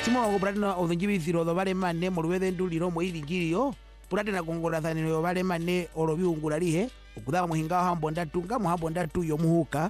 Timo kupratana udhunjibiziro dovale mane muluweze nduliro mwilijiliyo pulatena kongolathaniro yovale mane olo biungulalihe ukudhaka muhingawo hambo ndatu ngamu hambo ndatu yomuhuka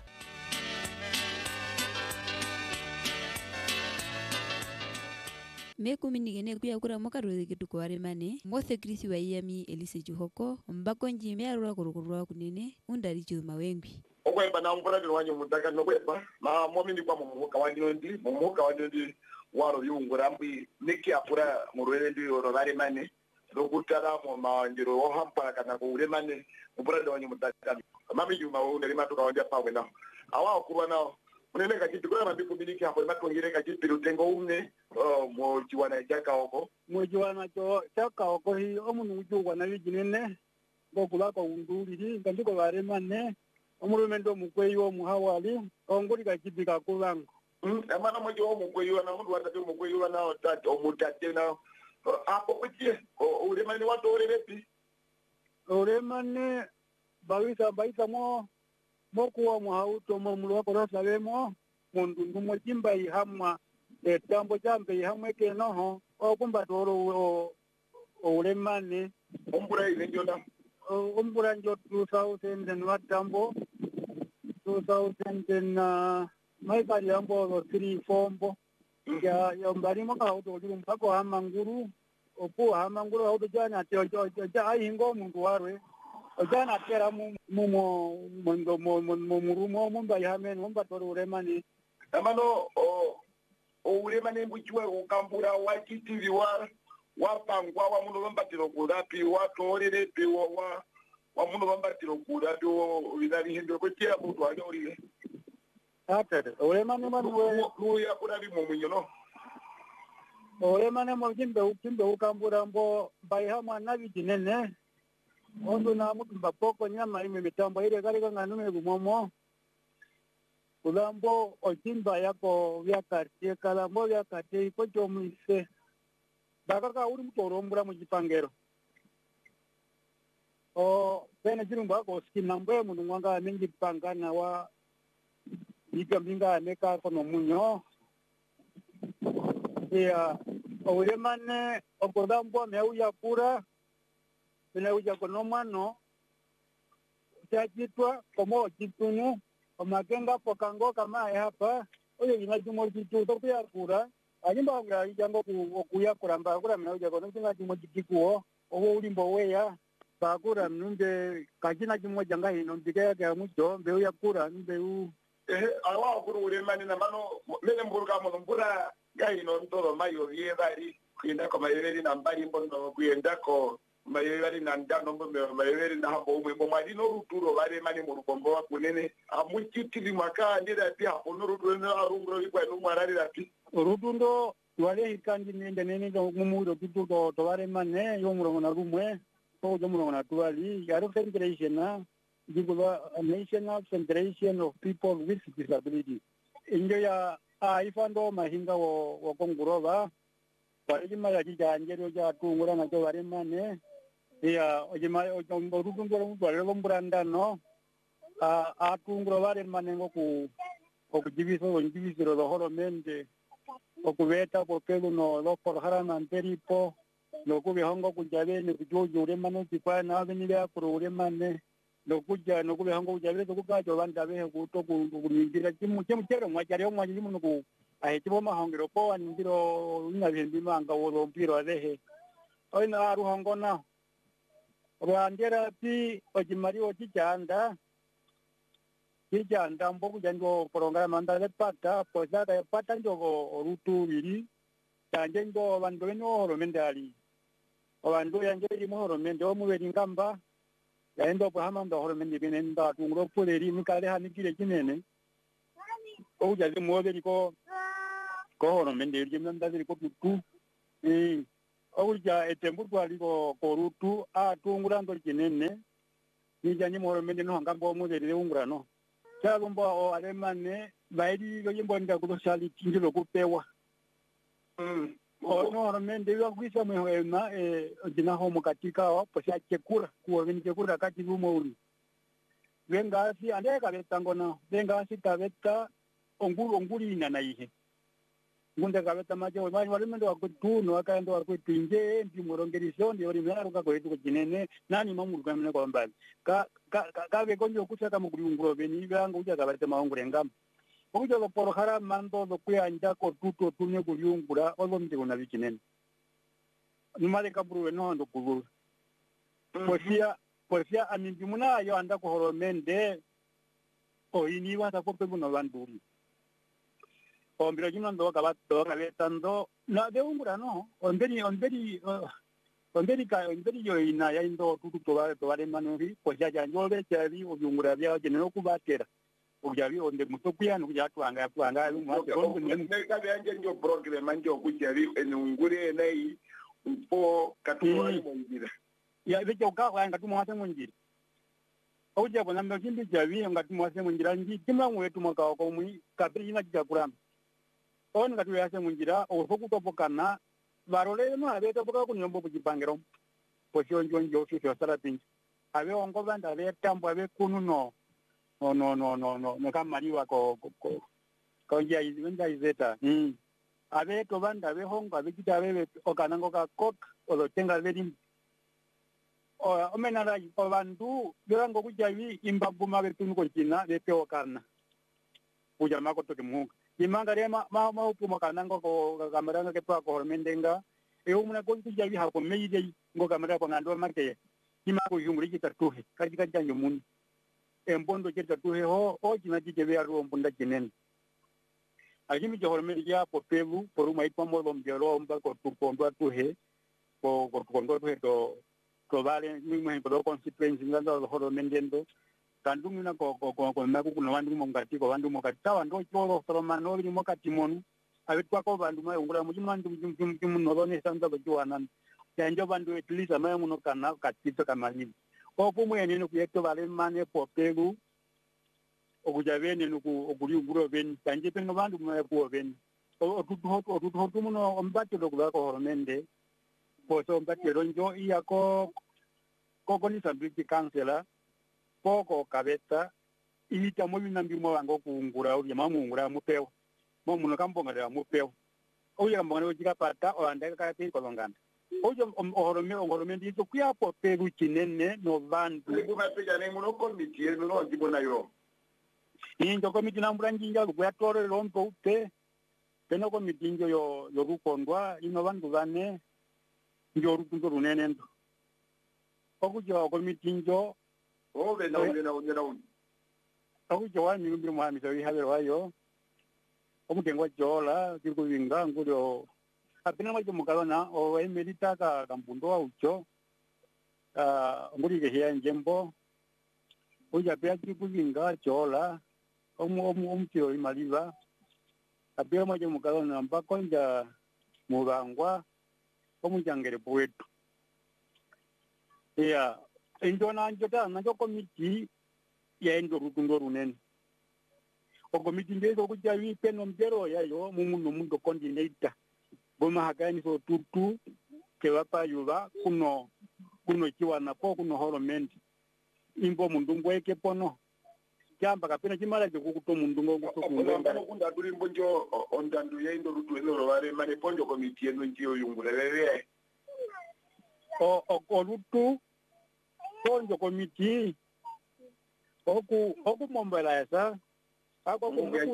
mekuminigene kuya kura mokarweze kituko waremane mothe krisi wa iyami elise juhoko mbakonji mearura kurukurwa kunene undari chuma wengwi okwemba na mpulatino wanyu mutaka nokwemba ma momini kwa mumuhuka wanyondi waro biungura mbwi niki apura murwele ndi rovare mane lokutara mo mawandiro ohampara kana kuure mane mpulatino wanyu mutaka mami juma uneri matuka wanja pawe na awa kurwa nao munene kachiti kuna mabiku miliki hapo matongire kachiti rutengo umne mo chiwana chaka hoko mo chiwana chaka hoko hi omunu ujuwa na wijinene ngokula ko unduliri ngandiko bare mane omurumendo mukweyo muhawali onguri kachiti kakulango amana mojo mukweyo na mundu watatu mukweyo na otatu omutate na apo kuchie uremani watu orerepi uremani baisa mokuwa muhauto mulu wako rasabemo mundu mo chimba ihamwa tambo chambe ihamwe kenoho okumba toro uremani ombura ile njona ombura njo 2000 watambo 2000 na maikari ambo 3 fombo ya mbari mo kauto ndi mpako hamanguru opu hamanguru auto jana ja aingo mundu warwe ojana kera murumo mumba yamen mumba toro uremani amano uremani mbuchwe ukambura wakitiri wapangwa wa muno bambatiro kurapi watorerepi wa muno bambatiro kurapi widari hindo kwetera mutu anyori atete uremani manu ya kurabi mumunyo no uremani mo kimbe ukambura mbo bayama nabi jinene ondo na mutu mbapoko nyama ime mitambo ile kali kanga nume gumomo ulambo ochimba yako vyakati kalambo vyakati kocho mwise bakaka uri mutorombura mujipangero pene chirumba ko skinambe mundu mwanga ningi pangana wa ikambinga neka kono munyo ya uremane okodambo meuya kura bila uja kono mano chachitwa komo chitunu omakenga pokango kama hapa oyo inajumo chitu to pia kura anyimba ngra ijango kuya kuramba kura mna uja kono tinga jumo chitikuo owo ulimbo weya bakura mnunde kajina jumo janga hino ndike ya mujo mbeu ya kura mbeu awa kuru uremani na mano mele mburuka mo mbura gaino ntoro mayo yebari kwenda kama yeri na mbari mbondo kwenda ko mayeri na ndano mbo mayeri na hapo umwe mali no ruturo bare mani mu rukombo wa kunene amuchitiri maka ndira pia hapo no ruturo na arungro ikwa no marari rapi rutundo wale hikanji nende nene do mumuro tuto to bare mane yo muro na rumwe to do muro na tuali yaro federation na digula national federation of people with disability injo ya ifando mahinga wo kongurova barima ya jijanjero ja tungura na to bare mane ya ojima rutundo mbare bombranda no atungura bare mane ngo ku jibiso do horomende okubeta popelo no lokor harana anteripo lokubihongo kujabene kujojure mane tikwana benile akurure mane lokuja nokubihongo kujabene kukajo bandabe kuto kuningira kimukero mwajari omwaji munuku ahetibo mahongero ko anindiro inabindi manga wo mpiro adehe oina aruhongo na rwandera pi ojimari ochichanda kijanda mboku jango koronga mandale pata poza da pata njogo orutu biri tanje ngo bandu beno romendali abandu yanje limo romende omuberi ngamba yaendo bahama ndo romende binenda tungro poleri mikale hanikire kinene ojaze moberi ko romende jimnanda diri ko tutu oja etembu twali ko rutu atungura ndo kinene nijanye moromende no ngambo omuberi ungurano Chalumba o alemane bairi yimbo nda kulosali tinjilo kupewa no mende yo kwisa mehema dina homo katika wa posa chekura kuwa vini chekura kati rumo uri venga si andeka betangona venga si tabeta onguri ina na ihe ngunde kabeta macho bani wale mendo wakutuno akaenda wakutinje ndi murongerisho ndi wali mero kako yetu kinene nani mamuru kamene kwa mbali ka ke konjo kusaka mukuriunguro beni bangu uja kabeta maongure ngam okuja lo porhara mando lo kuyanja ko tuto tunye kuriungura olo mti kuna bikinene numale kaburu no ndo kuguru posia amindimuna yo anda ko horomende o iniwa ta ko pebuno banduri ombira jino ndo kabetando na de ungura no omberi yo ina ya indo tutu to vale manuri posia janjole chavi ojungura bya jenero kubatera ujavi onde mutokuya no kujatwanga neka byanje ndio program ndio kujavi enungure nei mpo katuwa mungira ya bejo ka wanga tumwase mungira oje bona mbe kimbi javi ngatumwase mungira nji timwa wetu mwaka ko mu kabiri ina jakurama on ngatu yase mungira ofoku topokana barole no abeta poka kunyombo kujipangero posio njonjo sio sara pinji abe ongo banda abe tambo abe kunu no kamariwa ko njia izenda izeta abe to banda abe hongo abe kita abe okanango ka kok olo tenga verim omenara bandu birango kujawi imbabu mabe tunu ko china be peo kana kuja mako to kimunga imanga rema ma upuma kanango ko kamaranga ke pa ko mendenga umuna ko kujawi ha ko meide ngo kamera ko ngando marke imako yunguri kita tuhe katika janjo mun embondo kita tuhe ho china jike be aro mbunda kinene agimi jo horme ya po pevu por mai pa mo bom jero mba ko tu kondo tuhe ko kondo tuhe to vale mi mai pro constituency ngando horo mendendo kandungu na ko na ku no wandu mo ngati ko wandu mo kata wando cholo soro manori mo katimonu abitwa ko bandu mai ungura mu mandu mu no ne sanda ba juanan yanjo bandu etliza mai mu no kana katito kamani ko pumu ya nino kuyeto vale mane po pegu okujavene nuku okuli unguro ben kanje pengo bandu mai po ben otutu muno ombate dokuba ko hormende po so ombate ronjo iya ko ni sabiti kansela poko kabeta imita mo binambi mo wango kuungura uri mamungura mupeo mo muno kambonga ya mupeo oya kambonga ojika pata o andeka ka pe kolongana ojo ohorome ndito kuya po peru kinene no bandu kuba peja ne muno komiti no ndibona yo injo komiti nambura njinja kuya tore rompo ute teno komiti injo yo rukondwa ino bandu bane njo rukundo runene ndo okujo komiti injo obe na okujo wa nyumbi mwami so ihabero wayo omutengo jola kikuvinga ngulyo apena mwajo mukalona o emerita ka kampundo wa ucho nguli ke hiya njembo uja pia kikuvinga jola omutio imaliva apena mwajo mukalona mpako nja murangwa omujangere poetu ya enjona njota nanjo komiti ya endo rukundo runene okomiti ndezo kuja wipe no mjero yayo mundo coordinator goma hakani so tutu ke wapa yuva kuno chiwana po kuno horomenti imbo mundu ngweke pono kyamba kapena chimala chikukuto mundu ngokutokunga kunda tuli mbonjo ondandu ya endo rutu eno vale mane ponjo komiti eno njiyo yungulelele o rutu ponjo komiti oku mombela esa ako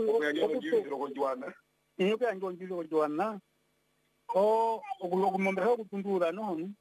kuyanjonjilo jwana okumombela okutundura no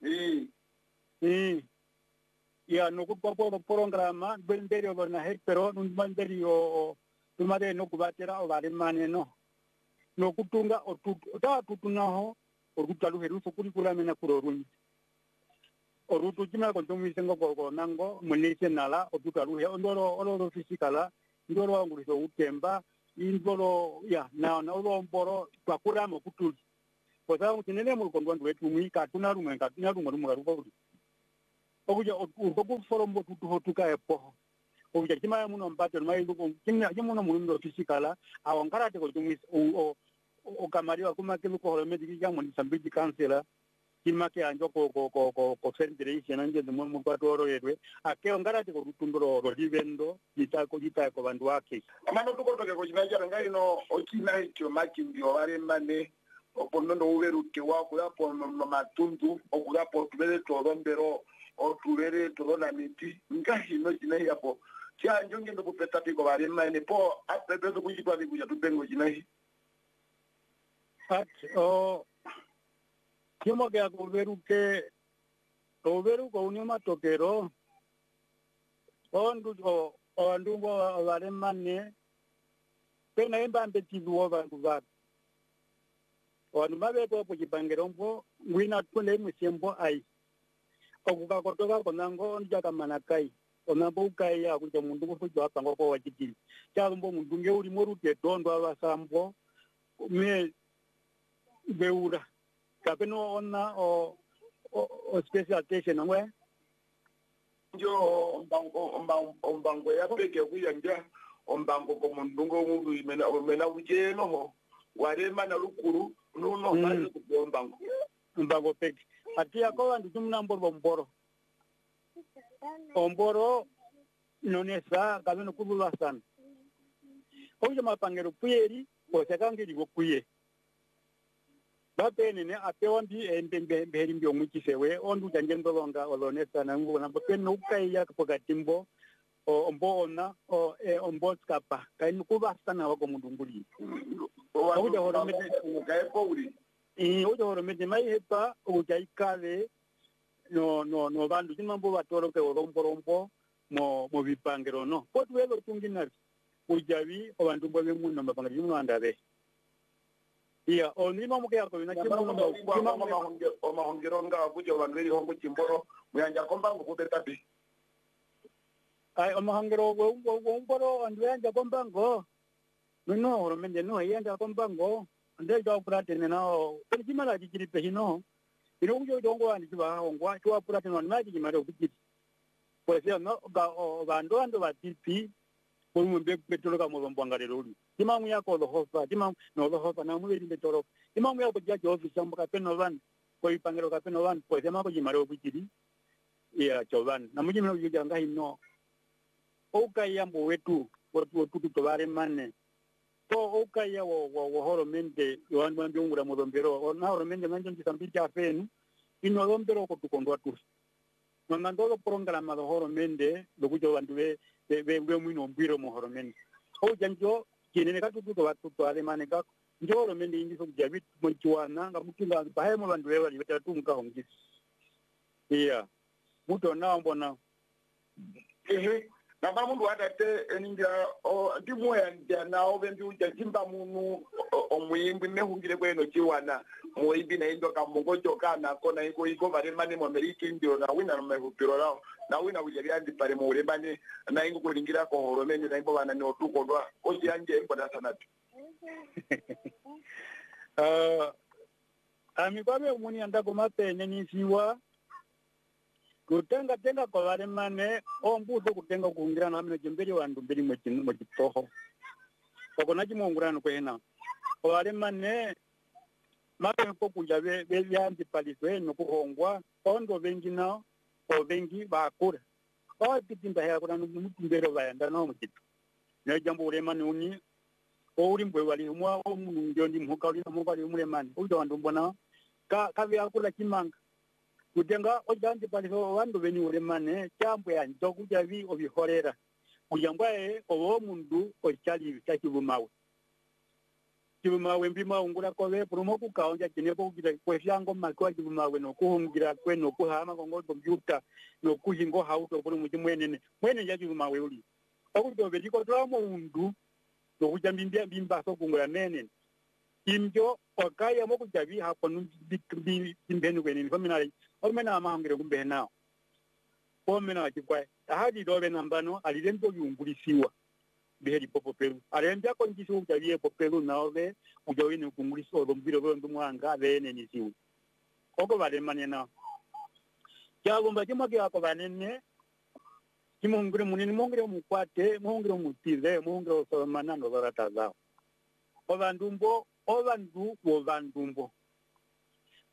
ya nokutwa programa benderio lona hepero nunbanderio tumade nokubatera obalemane no nokutunga otutunaho orukutaluheruso kurikulamena kurorunyi orutu chima kontumisengo nango munise nala otutaluhe ondoro fisikala ndoro wanguliso utemba indoro ya na olomboro twakuramo kutuli posa utinene mu kondwandu wetu mwika tunarumwe ruko okuja okuforombo tutuhotuka epo okuja chima muno mpato mailuko chimuno muno fisikala awonkarate kontumisa o kamariwa kumakiluko horomedi kija mu Mozambique kansela kimake anjo ko federation anje mo mo kwatoro yedwe akeo ngarati ko rutunduro ro livendo litako bandu wake amano tukotoke ko chinaja ngalino okina hicho maki ndio wale mane oponondo uveruke wako yapo matundu okulapo tubele torombero otubere torona miti ngahino chinahi yapo chanjo ngendo kupeta piko wale mane po apepezo kuchitwa bikuja tupengo chinahi at o kimo ke akuveruke overuko unyoma tokero ondu o ndumbo wale mane pena imba mbetiduo vandu vake wanu mabeto po chipangerombo ngwina tule musembo ai okukakotoka konango ndjaka manakai onambo ukai ya kuja mundu kufujo apango ko wachitili chambo mundu nge uri morute dondo abasambo me beura kapeno ona o special attention ngwe njo ombango ya peke kuyanja ombango ko mundu ngo mundu imena ujeno ho warema na lukuru nuno mali kuombango mbango peke atia ko vandu tumnambo bomboro omboro nonesa kameno kubulwa sana oje mapangero puyeri osekangiri bokuye bapenene apewambi embembeheri mbyo mukisewe ondu jangendolonga olonesa na ngubona bapeno ukaiya kapokatimbo ombo ona ombo skapa kainu kuba sana wako mundunguli oja horomete ngaepouri oja horomete mai hepa oja ikale no bandu timambo batoroke oromborombo mo bipangero no potwelo tunginari ujavi obandu bobe munno mapangero yumwandabe iya onima muke yako bina omahongero nga kujo bandu beri hongo chimboro muyanja kombango kubetapi ai omahongero womboro andu yanja kombango no horomende no yanja kombango ande jo prate nao kimala dikiripe hino ino ujo dongo ani kiba hongwa chwa prate no maji kimara ukiti pues ya no bando ando batipi por mu be petolo ka mo bombangarero uli timamu yako lo hofa timamu no lo hofa na mu be betoro timamu yako ja office amboka peno van ko ipangero ka peno van pues ya mako kimara ukiti ya chovan na mujimno ujo nga hino okai yambo wetu tutu tobare mane to okai ya wo horomende yoan bambi ungura modombero na horomende manjo ntambija fenu ino dombero ko tukondwa tu no mandolo programa do horomende do kujo bandu be mwino mbiro mo horomende o janjo kinene ka tutu to watu to ale mane ka njo horomende indi so javit mo chuana nga mukinga bahe mo bandu bali betatu muka hongi iya muto na mbona na bamundu adate eninja ndimoya ndana obembi uja jimba munu omuyimbi mehungire kweno chiwana moyibi na indo kamongo jokana kona iko bare mane mo meriki ndio na wina no mehupiro lao na wina uje byandi pare mo urebane na ingo kulingira ko horomeni na imbo bana ni otukondwa oji anje imbo da sanatu ami kwabe muni andako mapenye nisiwa kutenga kwa wale mane ombuzo kutenga kuungira na hamina jemberi wandu mberi mwechitoho wakonaji mwungurano kwena wale mane maka yuko kuja beyanji paliswe nukuhongwa ondo vengi nao o vengi bakura o pitimba hea kuna mutimbero bayanda nao mchitu na jambo ule mane uni o uli mbwe wali umwa o mnundio ndi mhukali umule mane uja wandu mbona kavi akula kimanga kutenga ojandi paliso wandu beni uremane chambo ya ndoku javi obihorera kujambwae owo mundu ochali chakibumawe kibumawe mbima ungura kobe promo ku kaonja kineko kugira kwefyango makwa kibumawe no kuhungira kwe no kuhama kongo computer no kuhingo hauto kuri mu kimwenene mwene ya kibumawe uli okudo bediko twamo mundu no kujambimbia bimba so kungura nene kimjo okaya mo kujavi hapo bimbenu kwenini faminali omena amahangire kumbe nao omena chikwa ahadi dobe nambano alirembo yungulisiwa beheri popo pelu alembya ko ngisu kujaviye popelu naobe ujawini kungulisiwa bombiro bondo mwanga bene nisiwa oko balemane na cyagomba kimage yako banene kimongure munini mongure mukwate mongure mutize mongure osomana no barataza obandumbo obandumbo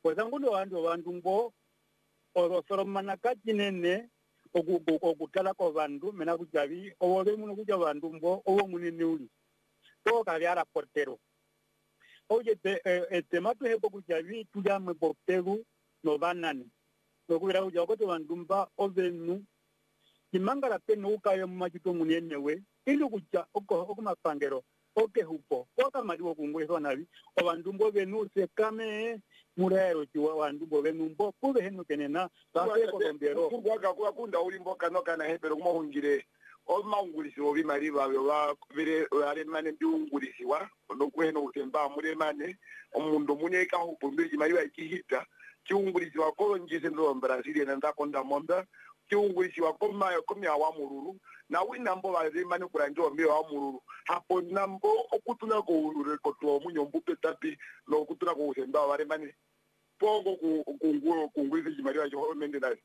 Wazangundo wandu mbo orosoromana katinene okutala ko bandu mena kujabi owobe muno kuja bandu mbo owo munene uli to kavyara portero oye tema tu hebo kujabi tujame portero no banane no kuira uja ko to bandu mba ovenu kimangala peno ukayo mumajito munene we ili kuja okumapangero hupo okamaliwo kungweso nabi obandu mbo benu sekame murero chiwa wandu mbo benu mbo kube henu kenena base kolombero kugwaga kunda uli mboka nokana hebero kumahungire omangulisi obimali babyo babire alemane byungulisiwa nokweno utemba mulemane omundu muneka hupumbe imali bayikihita kiungulisiwa kolonjise ndo Brazil na ndakonda monda kiungulisiwa komya wa mururu na wina mbo balemane kuranjo mbe wa mururu hapo nambo okutuna ko urure koto munyombu petapi no kutuna ko utemba balemane pogo kungulisi imali bayo mende nayo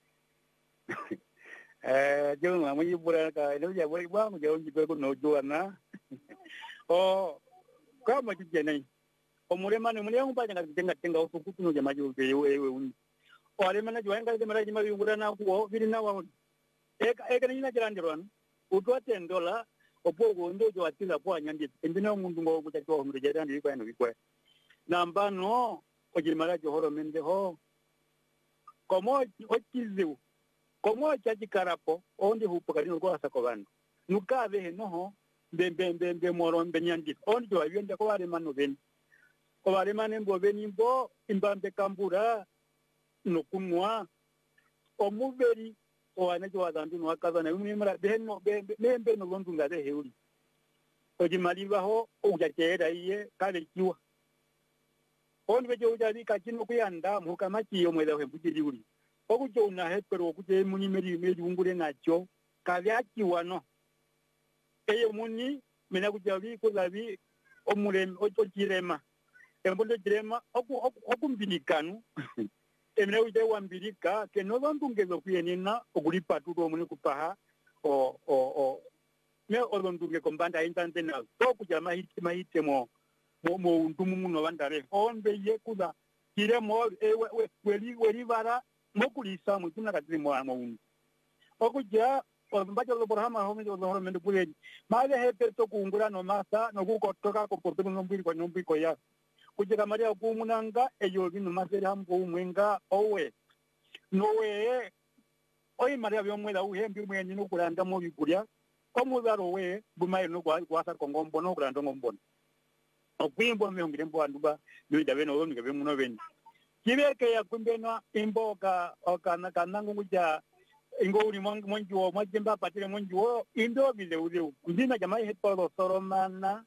yo mama yibura ka no ya boi ba mo yo jibe ko no juana o kama kijene o muremane mulyangu pa tenga ufukutu no jama yo ewe uni o alemana jwanga de mara jima yungura na ko biri na wa eka nina jirandiron utwa tendola opogo ndo jo atila kwa nyandi endina mundu ngo kutatoa mu jirandi kwa no bikwe namba no o jimara jo horo mende ho como okizu como chaji karapo onde hupo kalino kwa sako bandu nukabe henoho bembe morombe nyandi onde jo abiende ko bare mano ben ko bare mane mbo benimbo imbambe kambura no kunwa omuberi o anajo wadandu no akaza na umimara benno bembe no londu ngade heuri ojimaliba ho ujachera iye kale kiwa onde bejo ujali kachino kuyanda mukamachi yo mweda hembujiri uri okujo una hepero okuje muni meri ungure nacho kavyakiwa no eyo muni mena kujabi ko labi omurem ochirema embondo jirema okumbinikanu emena uje wambirika ke no bandungezo kuyenina okulipa tudo muni kupaha o me odondunge kombanda intante na to kujama hiti mo undumu muno bandare onbe yekuda kiremo weli bara mokulisa mutuna kadri mo amun okuja ombajo lo borhama homi lo horo mende pule male hepe to kungura no masa no kukotoka ko portugo nombi ko ya kujega maria kumunanga eyo bino masere hambo mwenga owe nowe oyi maria byomwela uhembi mwenye no kulanda mo bikulya omuzaro we bumaye no kwasa kongombo no kulanda ngombo okwimbo myongire mbo anduba bida beno ono ngebe muno beni kibeke ya kumbena imboka okana kanangu kuja ingo uri monjuo majemba patire monjuo indo bile uri kundina jamaa hepo soromana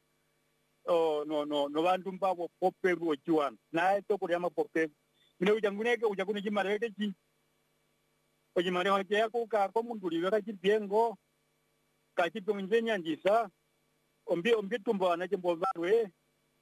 no bandu mbabo poperu ochiwana na to kuri ama poperu mine ujanguneke ujakune jimarete chi ojimare hoje yako ka komundu liweka chipengo ka chipengo njenya njisa ombi tumbo anaje mbovarwe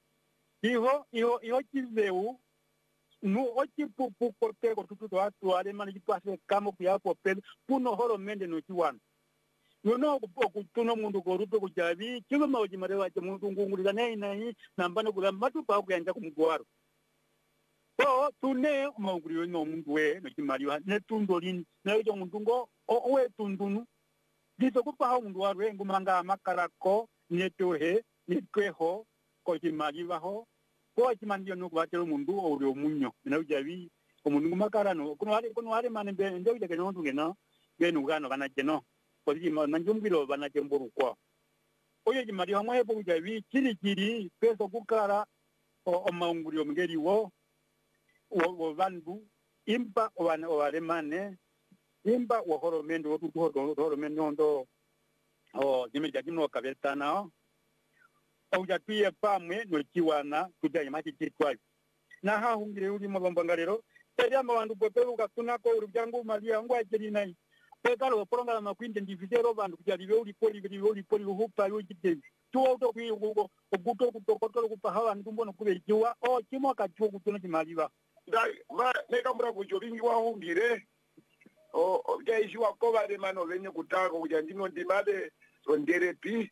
iho chizeu nu ochi pupu korte ko tutu watu wale mani jipase kamo kuyapo pele kuno horo mende no chiwana no kutuno mundu ko ruto kujabi chigo mauji marewa che mundu ngungulira nei nambano kula matu pa kuyanja kumugwaro so tune maunguliro no mundu we no chimaliwa ne tundolini na yo mundu ngo owe tundunu dito kupa mundu warwe ngumanga makarako netohe nitweho ko chimaliwa ho ko chimandio no kwatero mundu ori omunyo na ujabi omundu makarano kuno wale mane ndio uje keno ndungena benu gano kana jeno kodi manjumbiro bana jemburu kwa oyo jimali hamwe hepo ujabi kiri peso kukara o maungulio mngeri wo vandu imba wale mane imba wa horomendo horomendo ndo jimejadino kabetana ujatuye pamwe no chiwana kujaye mati chitwayo na ha hungire uri mabambangarero teria mabandu popero ukatuna ko uri byangu malia ngwa chiri nai pekalo poronga makwinde ndivizero bandu kujaliwe uri poli hupa yo jite tuwa uto kuyo okuto kutokotolo kupahawa ndumbono kube jiwa chimo kachuo kutuna chimaliwa ma neka mbura kujoringi wa hungire jaishiwa koba de mano venye kutako kujandino ndimade sonderepi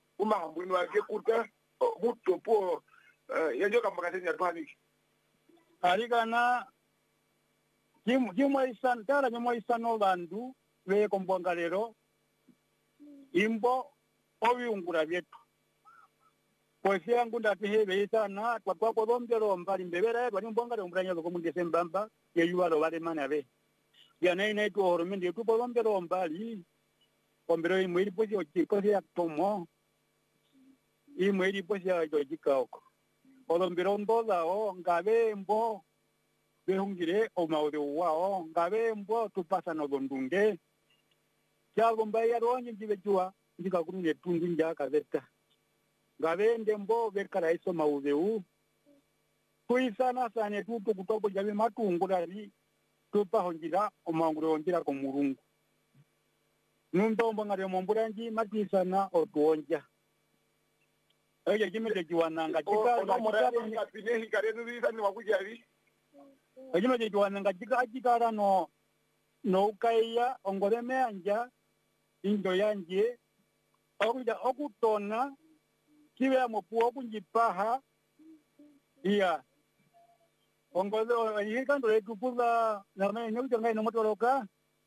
umahambwini wake kuta mutopo yajoka makateni atwaniki alikana jimwaisan tara jimwaisano bandu bekombwanga lero imbo obiungura byetu poesi yangu ndatihe isana twakwakothombyero mbali mbebera bali mbwanga ombulanya lokomundese mbamba yeyuwalo balemana be yanainaitu ohoromende tukothombyero mbali ombero imwe iliposi ochiposi ya tomo imwe iliposi ya ojikaoko olombero ndolao ngabembo behungire omaude wao ngabembo tupasana gondunge cyagomba yaronye njibejua ndikakurune tundu njaka zeta ngabende mbo bekara iso maudeu tuisana sane tutu kutopo jabe matungurari tupahonjira omanguro onjira ko murungu nundombo ngare momburanji matisana otuonja oye jimete jiwananga jika pinehi karetu bisani wakujari jimete jiwananga jika no ukaiya ongoreme anja indo yanje okutona kibe mopu okunjipaha iya ongozo yikando letupuza na nyuja no motoroka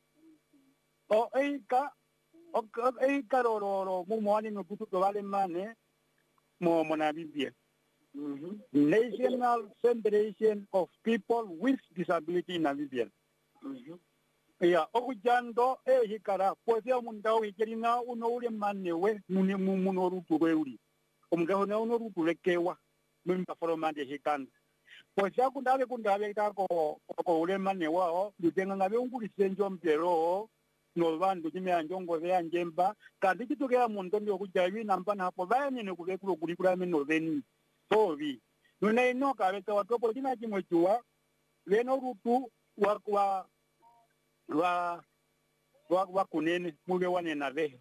eika roro mumwani nukutu vale mane mona Biblia. National Federation of People with Disability in Namibia. Ya okujando hikara posia mundao hikerina uno ule manewe muno rutuwe uli omgaho na uno rutuwe kewa mimba foromande hikanda posia kundabe kako ule manewa o lutenga ngabe ungulise njompero no bandu jimyanjongo ya njemba kandi kitokea muntu ndio kujawi namba hapo bani ne kubekuro kulikura meno beni tobi nuna inoka beta watopo kina kimwechua leno rutu wa kunene mube wane na behe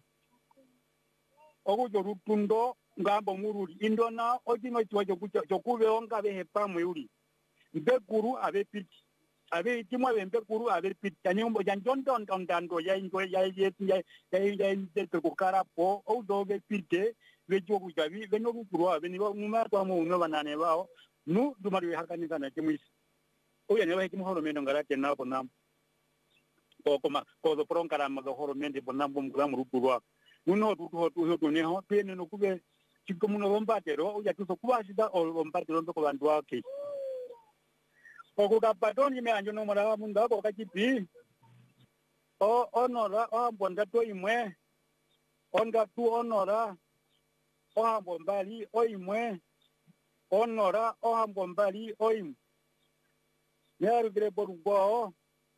okujo rutundo ngambo mururi indona ojino chiwa chokube onga behe pamwe uri mbekuru abepiti abe itimwa bembekuru abepiti anyombo janjondo ndando ya ingo ya kukarapo odo bepite bejo kujabi beno rukuru abeni ba mumatwa mu no banane bao nu dumari hakaniza na kimwisi oya ne ba kimhoro meno ngarate na bonam kokoma kodo pronkara magahoro mende bonambo mukuramu rukuru uno tu ne ho pene no kube chikomuno bombatero oya tuso kubashida bombatero ndo ko bandu wake okukapatoni meanjo no mara munda ko kachipi onora ambonda to imwe onda tu onora ambo mbali oimwe onora ambo mbali oim yaru gre borugo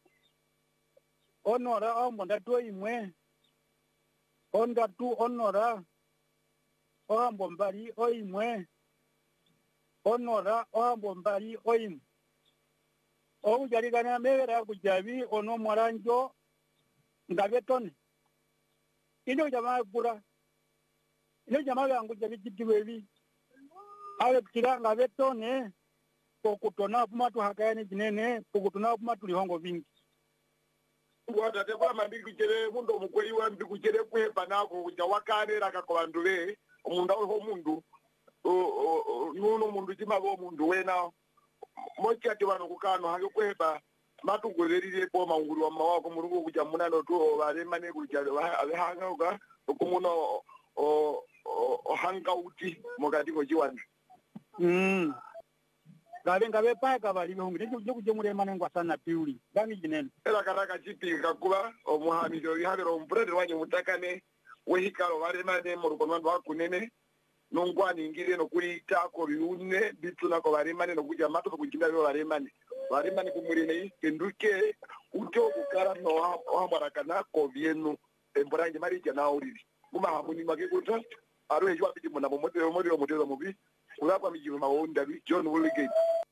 onora ambonda to imwe onda tu onora ambo mbali oimwe onora ambo mbali oim jarigana mevera kujabi ono mwaranjo ngabetone ino jamaa kura ino jamaa yangu jabi kitiwevi awe kira ngabetone kokutona pumatu hakayani jinene kokutona pumatu lihongo vingi wata teba mambiki kuchere mundo mkweli wa mbi kuchere kuhepa nako kuja wakane raka kwa bandule munda ho mundu nuno mundu chimabo mundu wena mochi ati vano kukano hange kweba matugozerire po maunguru wa mawako murungu kuja munano tu varemane kuja hanga uka kumuno hanga uti mokati kochiwanda ngabe paka bali ngire kuje muremane ngwasana piuli bangi jinene era karaka chipinga kuba omuhamiro yabero mbrede wanye mutakane wehikalo varemane murukono wakunene nongwani ngire no kuita ko biune bituna ko baremane no kuja mato kujinda byo baremane kumurene kenduke uto kukara no ambarakana ko bienu emboranje mari jana uriri kuma hamuni make kuta aro ejwa bidi mona momote mubi ulapa mijibu mawonda bi John Woolgate